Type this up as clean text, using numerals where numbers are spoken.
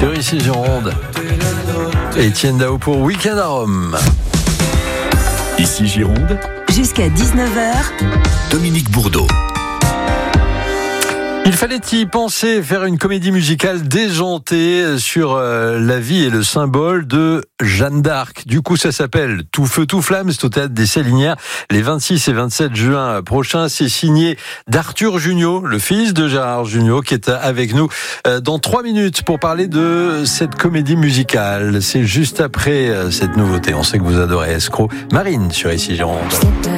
sur ici Gironde. Étienne Dao pour Week-end à Rome. Ici Gironde, jusqu'à 19h, Dominique Bourdeau. Il fallait y penser, faire une comédie musicale déjantée sur la vie et le symbole de Jeanne d'Arc. Du coup, ça s'appelle Tout feu, tout flamme. C'est au Théâtre des Célinières les 26 et 27 juin prochains. C'est signé d'Arthur Jugnot, le fils de Gérard Jugnot, qui est avec nous dans 3 minutes pour parler de cette comédie musicale. C'est juste après cette nouveauté. On sait que vous adorez Escroc. Marine sur ici Gironde.